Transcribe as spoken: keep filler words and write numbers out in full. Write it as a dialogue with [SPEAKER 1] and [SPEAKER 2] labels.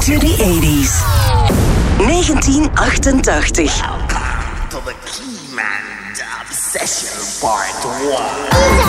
[SPEAKER 1] to the eighties. negentien achtentachtig.
[SPEAKER 2] Welcome to the Keyman Dub Session Part one.